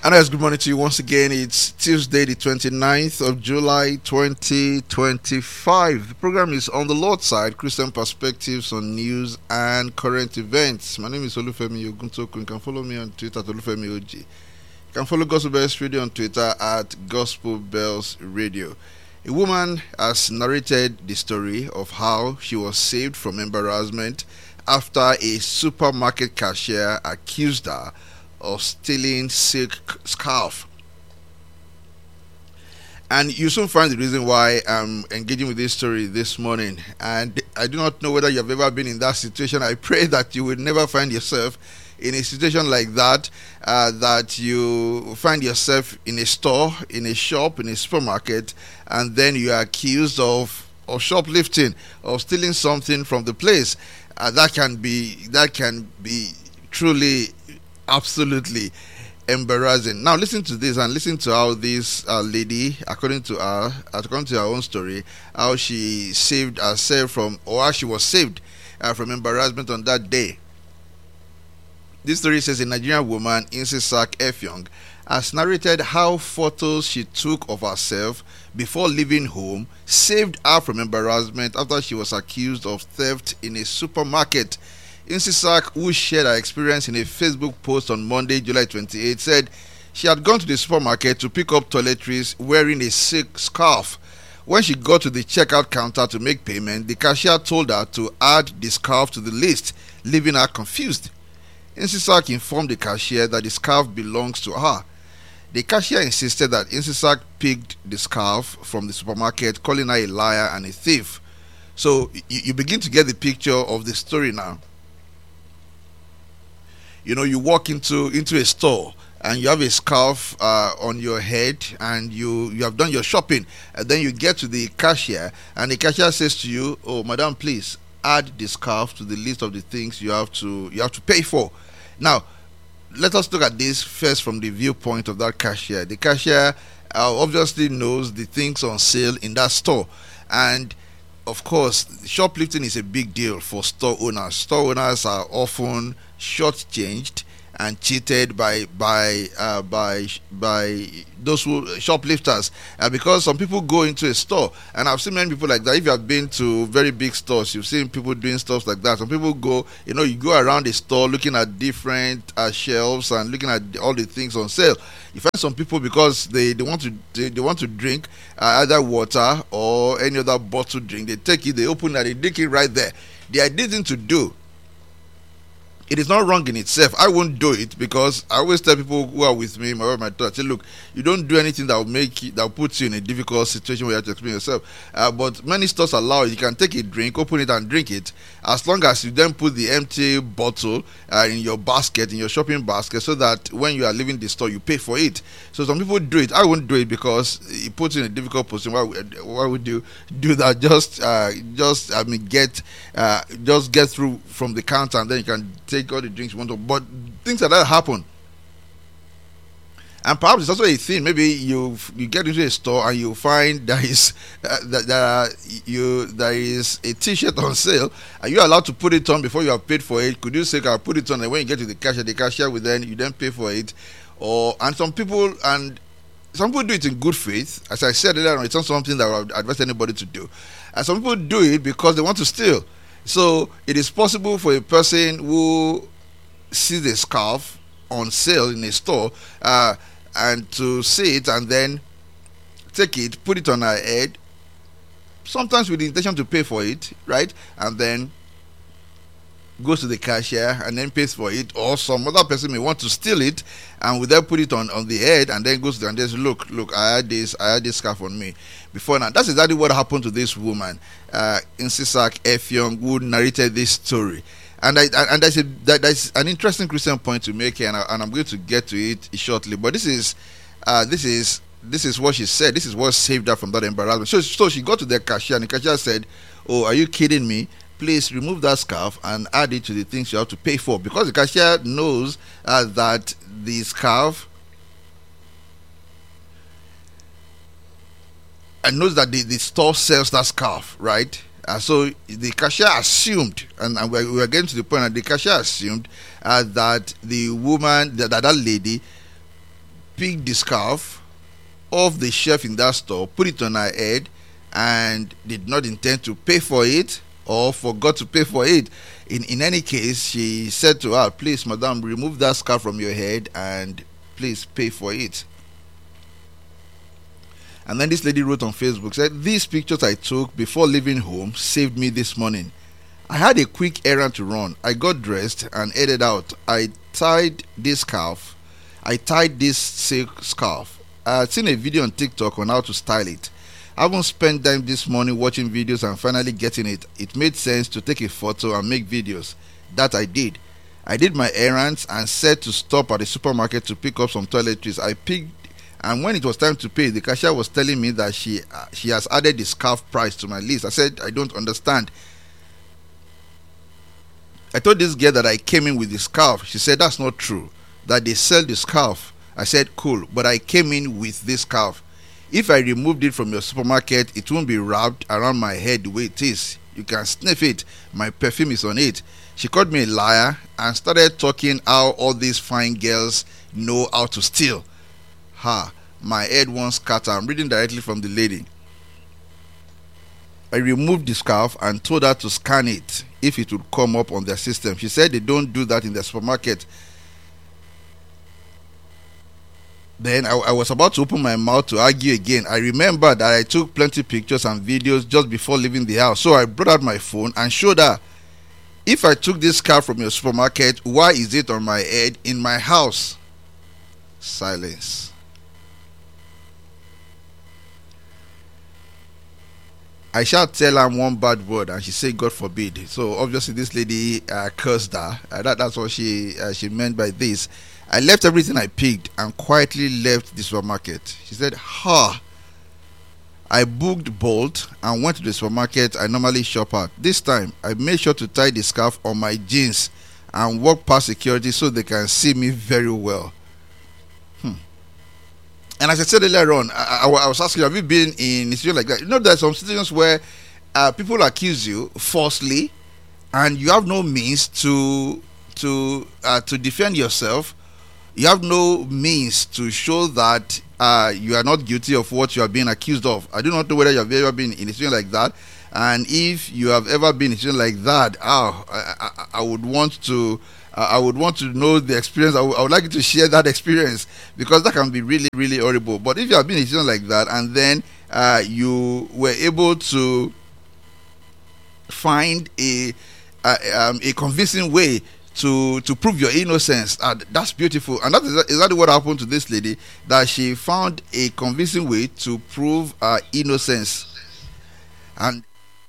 And guys, good morning to you once again. It's Tuesday, the 29th of July, 2025. The program is On the Lord's Side, Christian Perspectives on News and Current Events. My name is Olufemi Oguntoku. You can follow me on Twitter at Olufemi OG. You can follow Gospel Bells Radio on Twitter at Gospel Bells Radio. A woman has narrated the story of how she was saved from embarrassment after a supermarket cashier accused her of stealing silk scarf. And you soon find the reason why I'm engaging with this story this morning. And I do not know whether you have ever been in that situation. I pray that you will never find yourself in a situation like that, that you find yourself in a store, in a shop, in a supermarket, and then you are accused of shoplifting, of stealing something from the place. That can be truly absolutely embarrassing. Now listen to this and listen to how this lady, according to her own story, how she saved herself from, or how she was saved from embarrassment on that day. This story says a Nigerian woman, Insisak Effiong, has narrated how photos she took of herself before leaving home saved her from embarrassment after she was accused of theft in a supermarket. Insisak, who shared her experience in a Facebook post on Monday, July 28, said she had gone to the supermarket to pick up toiletries wearing a silk scarf. When she got to the checkout counter to make payment, the cashier told her to add the scarf to the list, leaving her confused. Insisak informed the cashier that the scarf belongs to her. The cashier insisted that Insisak picked the scarf from the supermarket, calling her a liar and a thief. So you begin to get the picture of the story now. You know, you walk into a store and you have a scarf on your head and you have done your shopping, and then you get to the cashier and the cashier says to you, "Oh, madam, please add the scarf to the list of the things you have to pay for." Now, let us look at this first from the viewpoint of that cashier. The cashier obviously knows the things on sale in that store, and of course, shoplifting is a big deal for store owners. Store owners are often shortchanged and cheated by those who shoplifters, because some people go into a store, and I've seen many people like that. If you have been to very big stores, you've seen people doing stuff like that. Some people go, you go around the store looking at different shelves and looking at all the things on sale. You find some people, because they want to drink either water or any other bottled drink, they take it, they open it, they drink it right there. The ideal thing to do, it is not wrong in itself. I won't do it, because I always tell people who are with me, my daughter, I say, look, you don't do anything that will put you in a difficult situation where you have to explain yourself. But many stores allow it. You can take a drink, open it and drink it, as long as you then put the empty bottle in your basket, in your shopping basket, so that when you are leaving the store, you pay for it. So some people do it. I won't do it, because it puts you in a difficult position. Why would you do that? Just get through from the counter, and then you can take all the drinks you want to. But things like that happen, and perhaps it's also a thing. Maybe you get into a store and you find there is a t-shirt on sale, and you're allowed to put it on before you have paid for it. Could you say, "I'll put it on," and when you get to the cashier will then pay for it? Some people do it in good faith. As I said earlier, it's not something that I would advise anybody to do. And some people do it because they want to steal. So it is possible for a person who sees a scarf on sale in a store and to see it and then take it, put it on her head, sometimes with the intention to pay for it, right? And then goes to the cashier and then pays for it. Or some other person may want to steal it and will then put it on the head and then goes to and says, look, I had this scarf on me before now. That's exactly what happened to this woman, Insisak Effiong, who narrated this story. And that's an interesting Christian point to make here, and I'm going to get to it shortly. But this is what she said. This is what saved her from that embarrassment. So she got to the cashier, and the cashier said, "Oh, are you kidding me? Please remove that scarf and add it to the things you have to pay for," because the cashier knows that the scarf and knows that the store sells that scarf, right? So the cashier assumed, and we were getting to the point that the cashier assumed that the woman, that lady, picked the scarf off the shelf in that store, put it on her head, and did not intend to pay for it or forgot to pay for it. In any case, she said to her, "Please, madam, remove that scarf from your head and please pay for it." And then this lady wrote on Facebook, said, "These pictures I took before leaving home saved me this morning. I had a quick errand to run. I got dressed and headed out. I tied this silk scarf. I had seen a video on TikTok on how to style it. I haven't spent time this morning watching videos and finally getting it. It made sense to take a photo and make videos. That I did. I did my errands and said to stop at the supermarket to pick up some toiletries. I picked, and when it was time to pay, the cashier was telling me that she has added the scarf price to my list. I said, I don't understand. I told this girl that I came in with the scarf. She said, that's not true, that they sell the scarf. I said, cool, but I came in with this scarf. If I removed it from your supermarket, it won't be wrapped around my head the way it is. You can sniff it. My perfume is on it. She called me a liar and started talking how all these fine girls know how to steal. My head won't scatter. I'm reading directly from the lady. I removed the scarf and told her to scan it if it would come up on their system. She said they don't do that in the supermarket. Then I was about to open my mouth to argue again. I remembered that I took plenty pictures and videos just before leaving the house. So I brought out my phone and showed her, if I took this scarf from your supermarket, why is it on my head in my house? Silence. I shall tell her one bad word and she said, God forbid. So obviously this lady cursed her. That's what she meant by this. I left everything I picked and quietly left the supermarket. She said, I booked Bolt and went to the supermarket I normally shop at. This time, I made sure to tie the scarf on my jeans and walk past security so they can see me very well. And as I said earlier on, I was asking, have you been in a situation like that? You know, there are some situations where people accuse you falsely and you have no means to defend yourself. You have no means to show that you are not guilty of what you are being accused of. I do not know whether you have ever been in a situation like that. And if you have ever been in a situation like that, I would want to know the experience. I would like you to share that experience, because that can be really, really horrible. But if you have been in a situation like that and then you were able to find a convincing way to prove your innocence, that's beautiful. And that is exactly what happened to this lady, that she found a convincing way to prove her innocence. And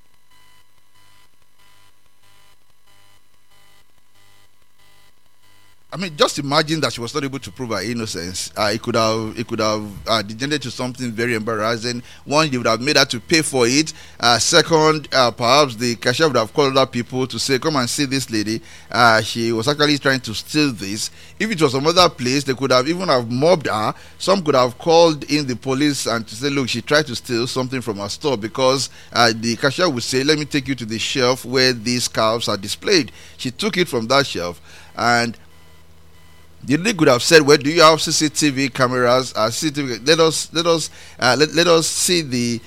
I mean, just imagine that she was not able to prove her innocence. It could have degenerated to something very embarrassing. One, they would have made her to pay for it. Second, perhaps the cashier would have called other people to say, "Come and see this lady. She was actually trying to steal this." If it was some other place, they could have even have mobbed her. Some could have called in the police and to say, "Look, she tried to steal something from our store," because the cashier would say, "Let me take you to the shelf where these scarves are displayed." She took it from that shelf, and the lady could have said, "Well, do you have CCTV cameras? CCTV. Let us see the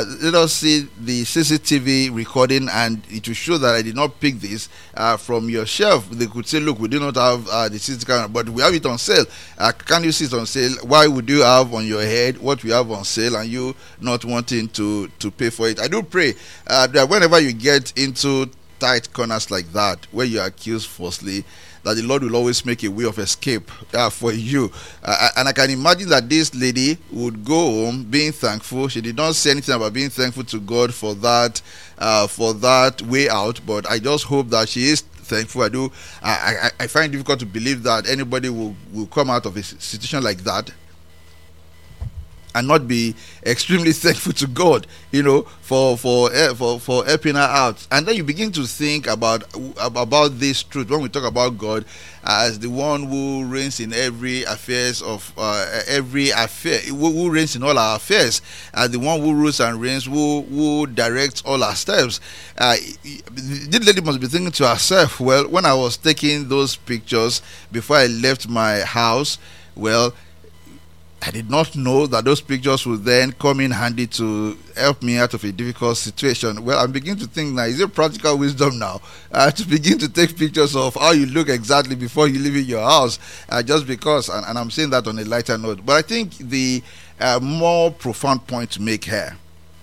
CCTV recording, and it will show that I did not pick this from your shelf." They could say, "Look, we do not have the CCTV camera, but we have it on sale. Can you see it on sale? Why would you have on your head what we have on sale, and you not wanting to pay for it?" I do pray that whenever you get into tight corners like that, where you are accused falsely, that the Lord will always make a way of escape for you. And I can imagine that this lady would go home being thankful. She did not say anything about being thankful to God for that way out, but I just hope that she is thankful. I find it difficult to believe that anybody will come out of a situation like that and not be extremely thankful to God, for helping her out. And then you begin to think about this truth when we talk about God as the one who reigns in every affairs of every affair, who reigns in all our affairs, as the one who rules and reigns, who directs all our steps. This lady must be thinking to herself, well, when I was taking those pictures before I left my house, well, I did not know that those pictures would then come in handy to help me out of a difficult situation. Well, I'm beginning to think now, is it practical wisdom now to begin to take pictures of how you look exactly before you leave in your house, just because, and I'm saying that on a lighter note. But I think the more profound point to make here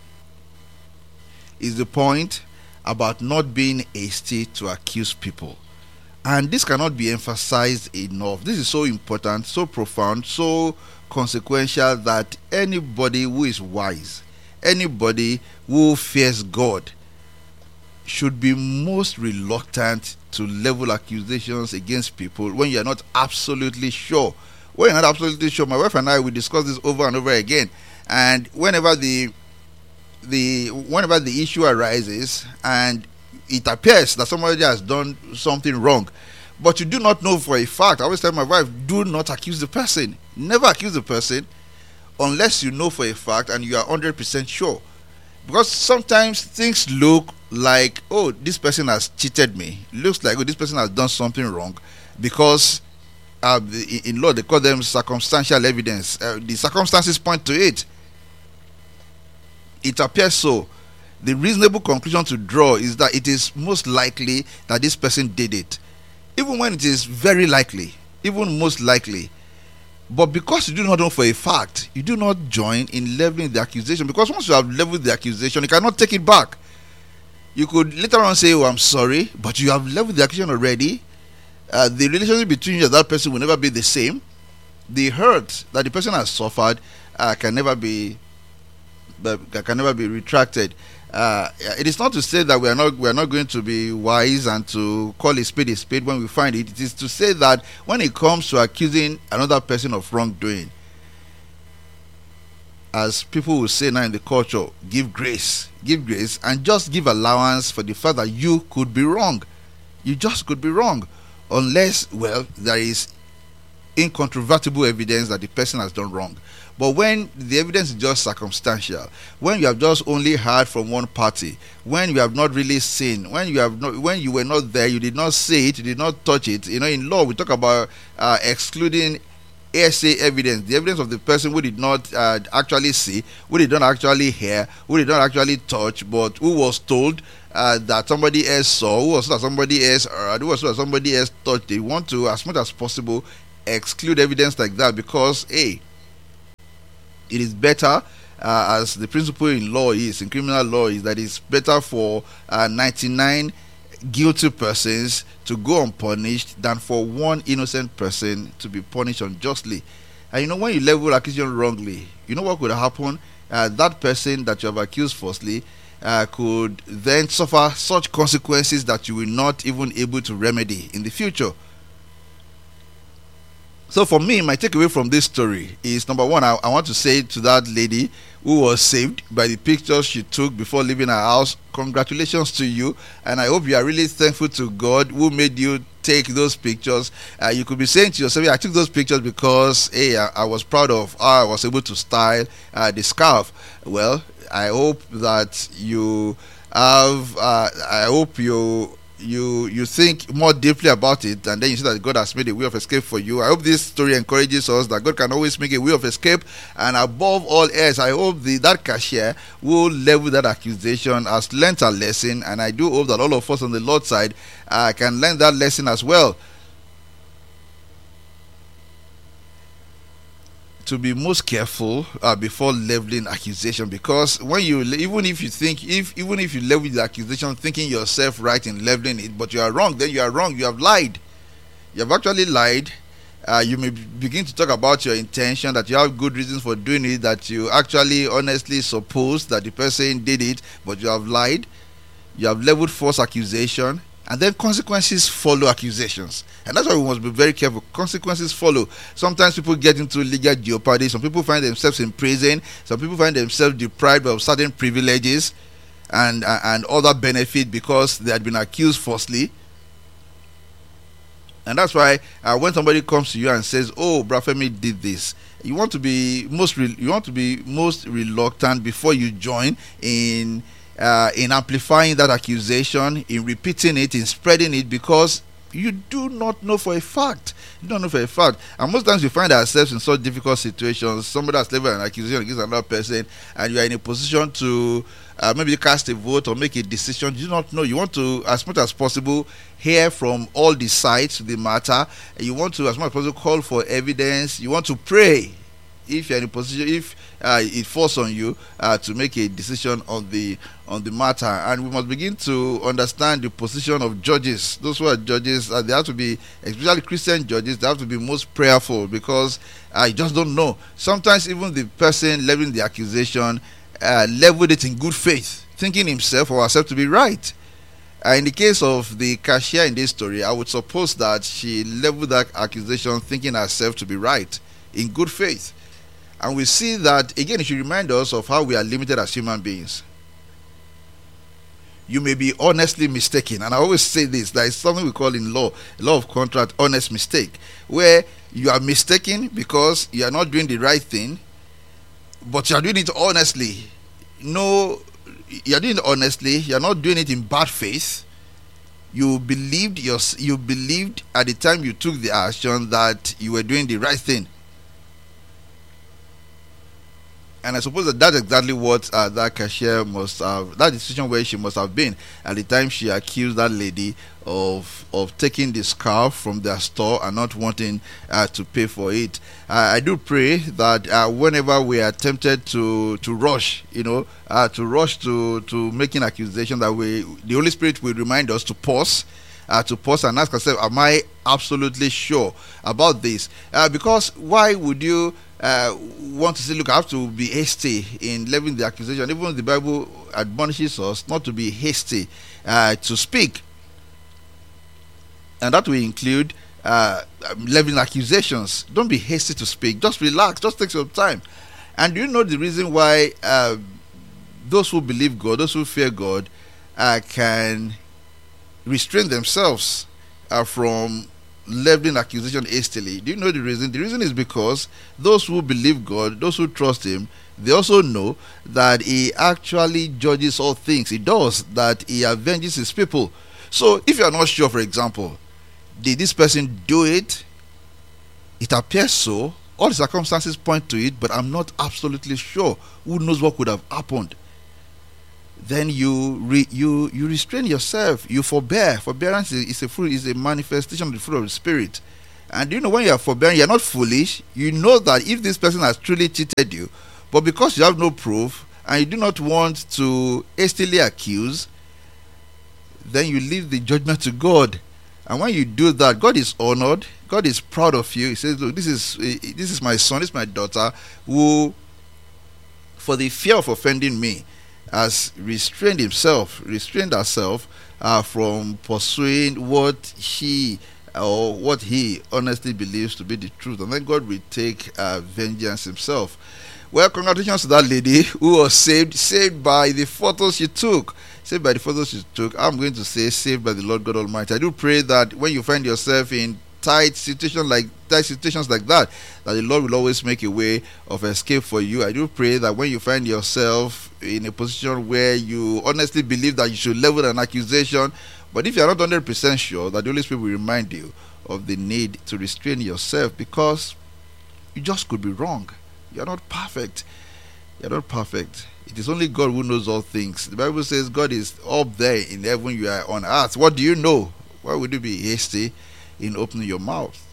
is the point about not being hasty to accuse people. And this cannot be emphasized enough. This is so important, so profound, so consequential that anybody who is wise, anybody who fears God, should be most reluctant to level accusations against people when you are not absolutely sure. When you're not absolutely sure, my wife and I will discuss this over and over again. And whenever the issue arises and it appears that somebody has done something wrong, but you do not know for a fact, I always tell my wife, do not accuse the person. Never accuse the person unless you know for a fact and you are 100% sure. Because sometimes things look like, oh, this person has cheated me. Looks like, oh, this person has done something wrong, because in law they call them circumstantial evidence. The circumstances point to it. It appears so. The reasonable conclusion to draw is that it is most likely that this person did it, even when it is very likely, even most likely. But because you do not know for a fact, you do not join in leveling the accusation, because once you have leveled the accusation, you cannot take it back. You could later on say, oh, I'm sorry, but you have leveled the accusation already. The relationship between you and that person will never be the same. The hurt that the person has suffered can never be retracted. It is not to say that we are not going to be wise and to call a spade when we find it. It is to say that when it comes to accusing another person of wrongdoing, as people will say now in the culture, give grace, and just give allowance for the fact that you could be wrong. You just could be wrong, unless, well, there is incontrovertible evidence that the person has done wrong. But when the evidence is just circumstantial, when you have just only heard from one party, when you have not really seen, when you were not there, you did not see it, you did not touch it. In law we talk about excluding hearsay evidence, the evidence of the person who did not actually see, who did not actually hear, who did not actually touch, but who was told that somebody else saw, who was told that somebody else heard, who was told that somebody else touched. They want to, as much as possible, exclude evidence like that, because it is better, as the principle in law is, in criminal law is, that it's better for 99 guilty persons to go unpunished than for one innocent person to be punished unjustly. And when you level accusation wrongly, you know what could happen? That person that you have accused falsely could then suffer such consequences that you will not even able to remedy in the future. So for me, my takeaway from this story is, number one, I want to say to that lady who was saved by the pictures she took before leaving her house, congratulations to you. And I hope you are really thankful to God who made you take those pictures. You could be saying to yourself, I took those pictures because I was proud of how I was able to style the scarf. Well, I hope that you have, I hope you think more deeply about it, and then you see that God has made a way of escape for you. I hope this story encourages us that God can always make a way of escape, and above all else, I hope that cashier will level that accusation, has learnt a lesson, and I do hope that all of us on the Lord's side can learn that lesson as well. To be most careful before leveling accusation, because when you, even if you level the accusation thinking yourself right in leveling it, but you are wrong, then you are wrong. You have lied. You have actually lied. You may begin to talk about your intention, that you have good reasons for doing it, that you actually honestly suppose that the person did it, but you have lied. You have leveled false accusation, and then consequences follow accusations. And that's why we must be very careful. Consequences follow. Sometimes people get into legal jeopardy. Some people find themselves in prison. Some people find themselves deprived of certain privileges and other benefit because they had been accused falsely. And that's why when somebody comes to you and says, "Oh, Brafemi did this," you want to be most reluctant before you join in amplifying that accusation, in repeating it, in spreading it, because You do not know for a fact. You don't know for a fact. And most times you find ourselves in such difficult situations. Somebody has leveled an accusation against another person, and you are in a position to maybe cast a vote or make a decision. You do not know. You want to, as much as possible, hear from all the sides of the matter. You want to, as much as possible, call for evidence. You want to pray. If you're in a position, if it falls on you to make a decision on the matter. And we must begin to understand the position of judges. Those who are judges, they have to be, especially Christian judges, they have to be most prayerful, because you just don't know. Sometimes even the person leveling the accusation leveled it in good faith, thinking himself or herself to be right. In the case of the cashier in this story, I would suppose that she leveled that accusation thinking herself to be right, in good faith. And we see that, again, it should remind us of how we are limited as human beings. You may be honestly mistaken. And I always say this, there is something we call in law of contract, honest mistake, where you are mistaken because you are not doing the right thing, but you are doing it honestly. No, you are doing it honestly. You are not doing it in bad faith. You believed at the time you took the action that you were doing the right thing. And I suppose that's exactly what that cashier must have, that decision where she must have been at the time she accused that lady of taking the scarf from their store and not wanting to pay for it. I do pray that whenever we are tempted to rush, to making accusations, that the Holy Spirit will remind us to pause and ask ourselves, am I absolutely sure about this? Because why would you want to say, look, I have to be hasty in levying the accusation? Even the Bible admonishes us not to be hasty to speak, and that will include levying accusations. Don't be hasty to speak. Just relax. Just take some time. And do you know the reason why those who believe God, those who fear God, can restrain themselves from leveling accusation hastily? Do you know the reason? The reason is because those who believe God, those who trust Him, they also know that He actually judges all things. He does, that He avenges His people. So if you are not sure, for example, did this person do it? It appears so. All the circumstances point to it, but I'm not absolutely sure. Who knows what could have happened? Then you restrain yourself. You forbear. Forbearance is a manifestation of the fruit of the Spirit. And you know, when you are forbearing, you are not foolish. You know that if this person has truly cheated you, but because you have no proof and you do not want to hastily accuse, then you leave the judgment to God. And when you do that, God is honored. God is proud of you. He says, look, this is my son, this is my daughter, who, for the fear of offending me, has restrained herself from pursuing what he honestly believes to be the truth. And then God will take vengeance Himself. Well, congratulations to that lady who was saved by the photos she took. Saved by the photos she took. I'm going to say saved by the Lord God Almighty. I do pray that when you find yourself in tight situations like that the Lord will always make a way of escape for you. I do pray that when you find yourself in a position where you honestly believe that you should level an accusation, but if you are not 100% sure, that the Holy Spirit will remind you of the need to restrain yourself, because you just could be wrong. You are not perfect. You are not perfect. It is only God who knows all things. The Bible says God is up there in heaven, you are on earth. What do you know? Why would you be hasty in opening your mouth?